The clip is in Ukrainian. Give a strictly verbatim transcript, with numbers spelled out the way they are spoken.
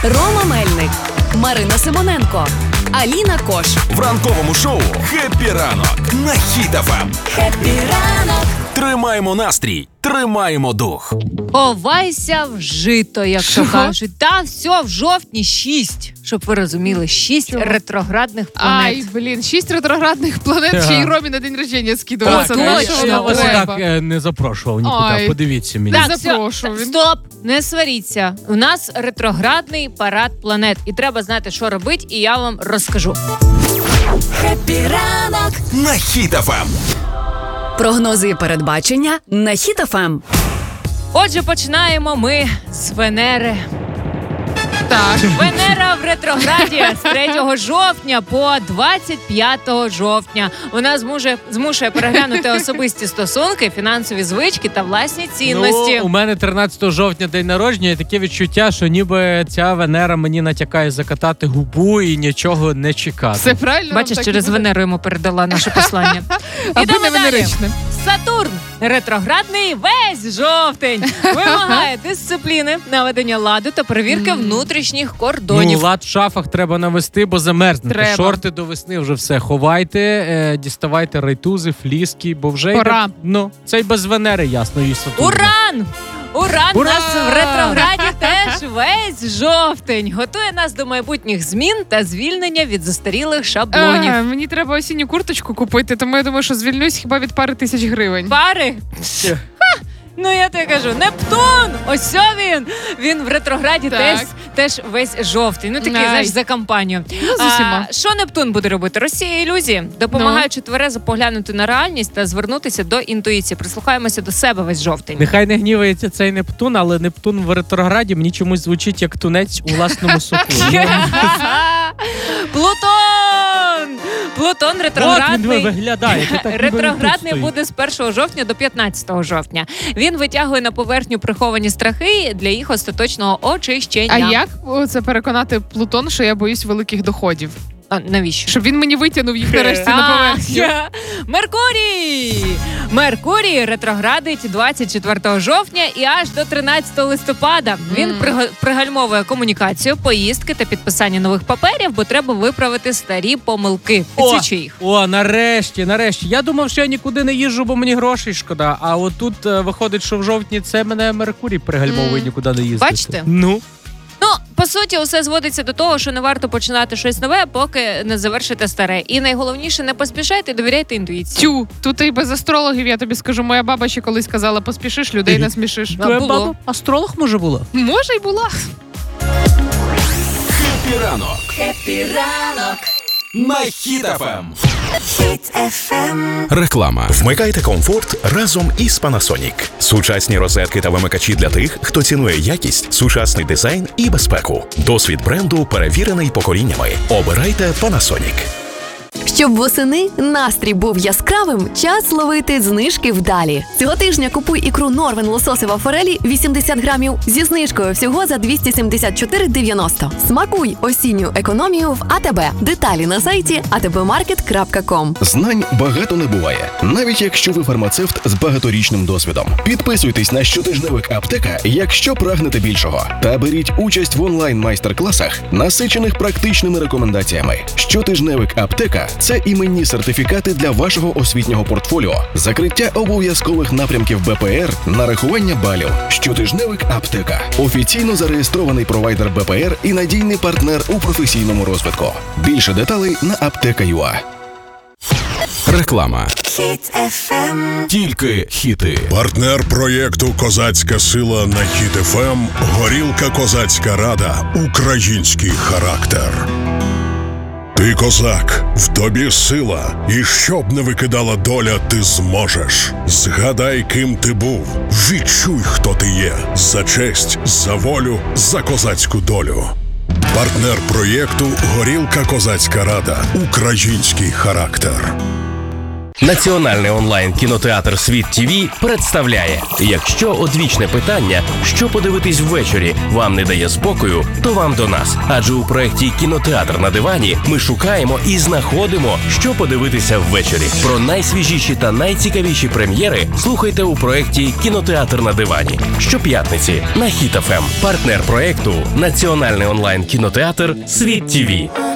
Рома Мельник, Марина Симоненко, Аліна Кош. В ранковому шоу «Хеппі ранок» на Хіт еф ем. Хеппі ранок. Тримаємо настрій, тримаємо дух. Ховайся в жито, як то кажуть. Та все, в жовтні шість. Щоб ви розуміли, шість Чого? ретроградних планет. Ай, блін, шість ретроградних планет, Ага. ще й Ромі на день рождення скидував. Так, Це точно. нашого Я вас треба. так е, не запрошував нікуди, Ой. подивіться мені. Так, Не все, запрошую. Він- стоп, не сваріться. У нас ретроградний парад планет. І треба знати, що робити, і я вам розкажу. Хеппі ранок. На Хіт еф ем. Прогнози і передбачення на Хіт еф ем. Отже, починаємо ми з Венери. Так. Венера в ретрограді з третього жовтня по двадцять п'ятого жовтня. Вона зможе, змушує переглянути особисті стосунки, фінансові звички та власні цінності. Ну, у мене тринадцятого жовтня день народження, і таке відчуття, що ніби ця Венера мені натякає закатати губу і нічого не чекати. Все правильно. Бачиш, так і через буде. Венеру йому передала наше послання. Аби Ідемо не далі. венеричне. Сатурн ретроградний весь жовтень. Вимагає дисципліни, наведення ладу та перевірки внутрішніх кордонів. Ну, лад в шафах треба навести, бо замерзнете. Треба. Шорти до весни вже все. Ховайте, е, діставайте райтузи, фліски, бо вже Пора. йде, ну, це й без Венери ясно, і Сатурна. Уран! Уран у Ура! нас в ретрограді теж весь жовтень. Готує нас до майбутніх змін та звільнення від застарілих шаблонів. Ага, мені треба осінню курточку купити, тому я думаю, що звільнюсь хіба від пари тисяч гривень. Пари. Ха! Ну я тобі кажу, Нептун! Ось о він! Він в ретрограді Так. теж, теж весь жовтий. Ну такий, Ай. знаєш, за компанію. Ну, з усіма. А, що Нептун буде робити? Росія ілюзії, допомагаючи тверезо поглянути на реальність та звернутися до інтуїції. Прислухаємося до себе весь жовтень. Нехай не гнівається цей Нептун, але Нептун в ретрограді мені чомусь звучить як тунець у власному соку. Плутон! Плутон От він ретроградний. виглядає. ти так ніби він тут Ретроградний стоїть. буде з першого жовтня до п'ятнадцятого жовтня. Він витягує на поверхню приховані страхи для їх остаточного очищення. А як це переконати Плутон, що я боюсь великих доходів? А, навіщо? Щоб він мені витягнув їх нарешті на А, поверхню. я- Меркурій! Меркурій ретроградить двадцять четвертого жовтня і аж до тринадцятого листопада. Він Мгм. прига- пригальмовує комунікацію, поїздки та підписання нових паперів, бо треба виправити старі помилки. О, Підсвічуй їх. О, нарешті, нарешті. Я думав, що я нікуди не їжджу, бо мені грошей шкода. А от тут е, виходить, що в жовтні це мене Меркурій пригальмовує Мгм. нікуди не їздити. Бачите? Ну. Ну, по суті, усе зводиться до того, що не варто починати щось нове, поки не завершите старе. І найголовніше, не поспішайте, довіряйте інтуїції. Тю, тут і без астрологів, я тобі скажу, моя баба ще колись казала, поспішиш, людей не смішиш. А Твоя було. баба астролог, може, була? Може, й була. Хеппі ранок. Хеппі ранок. На Хіт еф ем. Реклама. Вмикайте комфорт разом із Panasonic. Сучасні розетки та вимикачі для тих, хто цінує якість, сучасний дизайн і безпеку. Досвід бренду перевірений поколіннями. Обирайте Panasonic. Щоб восени настрій був яскравим, час ловити знижки вдалі. Цього тижня купуй ікру Норвен лососева форелі вісімдесят грамів зі знижкою всього за двісті сімдесят чотири дев'яносто. Смакуй осінню економію в АТБ. Деталі на сайті а те бе маркет крапка ком. Знань багато не буває, навіть якщо ви фармацевт з багаторічним досвідом. Підписуйтесь на щотижневик Аптека, якщо прагнете більшого. Та беріть участь в онлайн-майстер-класах, насичених практичними рекомендаціями. Щотижневик Аптека – це іменні сертифікати для вашого освітнього портфоліо, закриття обов'язкових напрямків Бе Пе Ер, нарахування балів. Щотижневик Аптека – офіційно зареєстрований провайдер Бе Пе Ер і надійний партнер у професійному розвитку. Більше деталей на аптека крапка ю а. Реклама. Тільки хіти. Партнер проєкту «Козацька сила» на Хіт еф ем – Горілка Козацька Рада. Український характер. Ти козак, в тобі сила, і щоб не викидала доля, ти зможеш. Згадай, ким ти був, відчуй, хто ти є. За честь, за волю, за козацьку долю. Партнер проєкту «Горілка Козацька Рада. Український характер». Національний онлайн-кінотеатр «Світ ТІВІ» представляє: якщо одвічне питання, що подивитись ввечері, вам не дає спокою, то вам до нас. Адже у проєкті «Кінотеатр на дивані» ми шукаємо і знаходимо, що подивитися ввечері. Про найсвіжіші та найцікавіші прем'єри слухайте у проєкті «Кінотеатр на дивані» щоп'ятниці на Хіт еф ем. Партнер проєкту – Національний онлайн-кінотеатр «Світ ТІВІ».